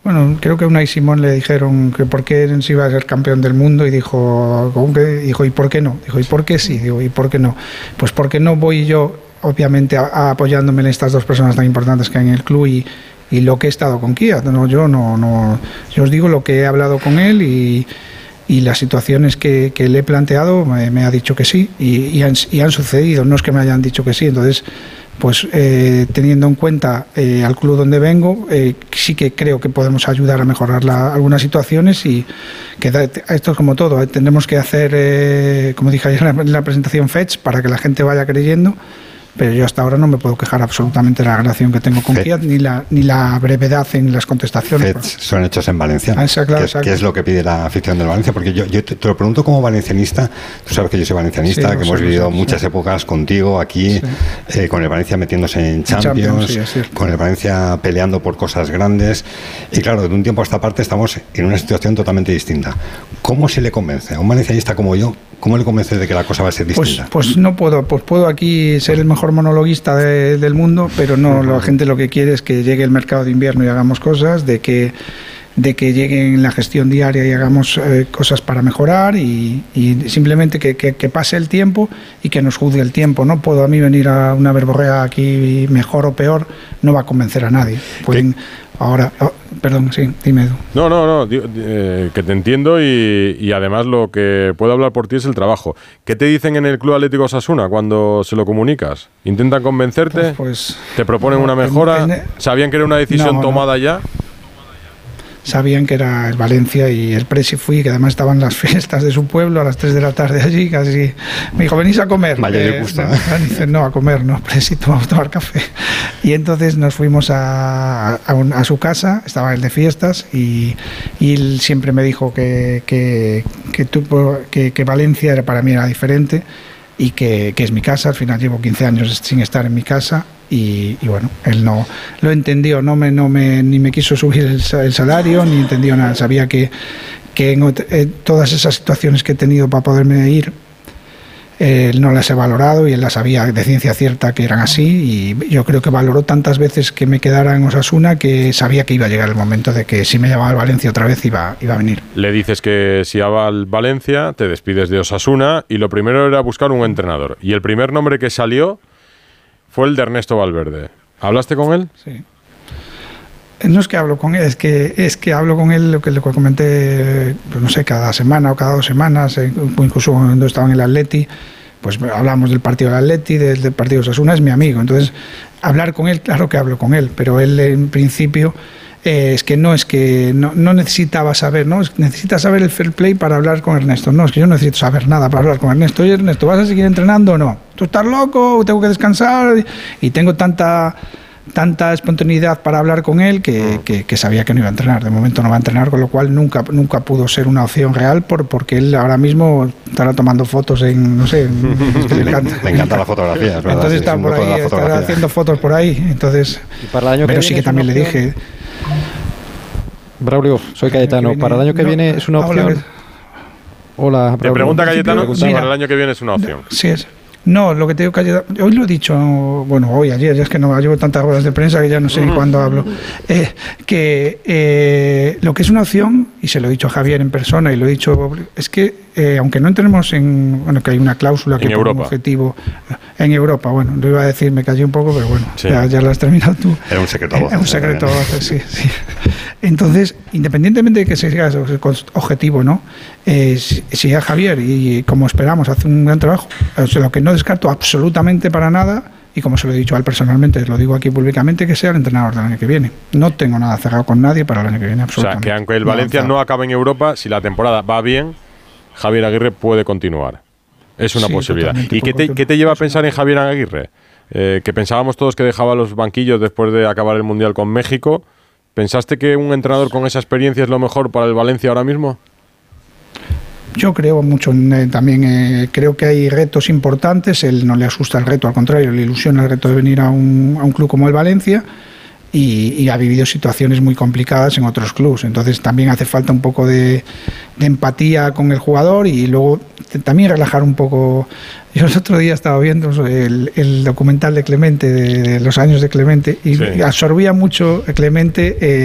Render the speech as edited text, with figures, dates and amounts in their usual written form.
Bueno, creo que a Unai Simón le dijeron que por qué se iba a ser campeón del mundo y dijo, ¿y por qué no? Dijo, ¿y por qué sí? Digo, ¿y por qué no? Pues porque no voy yo, obviamente, apoyándome en estas dos personas tan importantes que hay en el club y lo que he estado con Kia. Yo os digo lo que he hablado con él y las situaciones que le he planteado me ha dicho que sí y han sucedido, no es que me hayan dicho que sí. Entonces, pues teniendo en cuenta al club donde vengo, sí que creo que podemos ayudar a mejorar algunas situaciones y que esto es como todo, tendremos que hacer, como dije ayer en la presentación, fetch para que la gente vaya creyendo. Pero yo hasta ahora no me puedo quejar absolutamente de la relación que tengo con Fiat, ni la brevedad en las contestaciones. FETs son hechos en Valencia. Claro, ¿Qué es lo que pide la afición del Valencia? Porque yo te lo pregunto como valencianista. Tú sabes que yo soy valencianista, sí, que hemos vivido muchas épocas contigo aquí, con el Valencia metiéndose en Champions, con el Valencia peleando por cosas grandes. Y claro, de un tiempo a esta parte estamos en una situación totalmente distinta. ¿Cómo se le convence a un valencianista como yo? ¿Cómo le convences de que la cosa va a ser distinta? Pues no puedo, puedo aquí ser el mejor monologuista del mundo, pero no, la gente lo que quiere es que llegue el mercado de invierno y hagamos cosas, de que llegue en la gestión diaria y hagamos cosas para mejorar y simplemente que pase el tiempo y que nos juzgue el tiempo. No puedo a mí venir a una verborrea aquí mejor o peor, no va a convencer a nadie. Ahora, perdón, sí, dime Edu. No, que te entiendo y además lo que puedo hablar por ti es el trabajo. ¿Qué te dicen en el Club Atlético Osasuna cuando se lo comunicas? ¿Intentan convencerte? ¿Te proponen una mejora? ¿Sabían que era una decisión tomada ya? Sabían que era el Valencia y el presi fui, que además estaban las fiestas de su pueblo a las 3 de la tarde allí, casi me dijo, venís a comer. Vaya gusta. Dice, no, a comer, no, presi, vamos a tomar café. Y entonces nos fuimos a su casa, estaba él de fiestas y él siempre me dijo que Valencia para mí era diferente y que es mi casa. Al final llevo 15 años sin estar en mi casa. Y bueno, él no lo entendió, ni me quiso subir el salario, ni entendió nada. Sabía que en todas esas situaciones que he tenido para poderme ir, él no las he valorado y él las sabía de ciencia cierta que eran así. Y yo creo que valoró tantas veces que me quedara en Osasuna que sabía que iba a llegar el momento de que si me llamaba al Valencia otra vez iba a venir. Le dices que si va al Valencia, te despides de Osasuna y lo primero era buscar un entrenador. Y el primer nombre que salió fue el de Ernesto Valverde. ¿Hablaste con él? Sí. No es que hablo con él, es que hablo con él lo que le comenté, pues no sé, cada semana o cada 2 semanas, incluso cuando estaba en el Atleti, pues hablamos del partido del Atleti, del partido de Osasuna, es mi amigo. Entonces, hablar con él, claro que hablo con él, pero él en principio no necesitaba saber, ¿no? Necesita saber el fair play para hablar con Ernesto. No, es que yo no necesito saber nada para hablar con Ernesto. Oye, Ernesto, ¿vas a seguir entrenando o no? ¿Tú estás loco? ¿Tengo que descansar? Y tengo tanta espontaneidad para hablar con él que sabía que no iba a entrenar. De momento no va a entrenar, con lo cual nunca pudo ser una opción real porque él ahora mismo estará tomando fotos en, no sé, le encanta la fotografía, es verdad. Entonces está por ahí, estará haciendo fotos por ahí. Entonces, pero sí que también le dije... Braulio, soy Cayetano. ¿Para el año que viene es una opción? Hola, Braulio. Te pregunta Cayetano si para el año que viene es una opción. Sí es. No, lo que te digo, hoy lo he dicho, bueno, ayer, ya es que no llevo tantas horas de prensa que ya no sé ni cuándo hablo, lo que es una opción, y se lo he dicho a Javier en persona y lo he dicho, es que aunque no entremos que hay una cláusula que pone un objetivo en Europa, bueno, lo iba a decir, me callé un poco, pero bueno, sí. ya lo has terminado tú. Era un secreto a voces. Es un secreto a voces, sí. Entonces, independientemente de que sea objetivo, ¿no? Si a Javier, y como esperamos, hace un gran trabajo, lo que no descarto absolutamente para nada, y como se lo he dicho a él personalmente, lo digo aquí públicamente, que sea el entrenador del año que viene. No tengo nada cerrado con nadie para el año que viene, absolutamente. O sea, que aunque el Valencia no acabe en Europa, si la temporada va bien, Javier Aguirre puede continuar. Es una posibilidad. ¿Y qué te lleva a pensar en Javier Aguirre? Que pensábamos todos que dejaba los banquillos después de acabar el Mundial con México. ¿Pensaste que un entrenador con esa experiencia es lo mejor para el Valencia ahora mismo? Yo creo mucho también, creo que hay retos importantes, él no le asusta el reto, al contrario, le ilusiona el reto de venir a un club como el Valencia y ha vivido situaciones muy complicadas en otros clubes, entonces también hace falta un poco de empatía con el jugador y luego también relajar un poco. Yo el otro día estaba viendo el documental de Clemente, de los años de Clemente, y absorbía mucho Clemente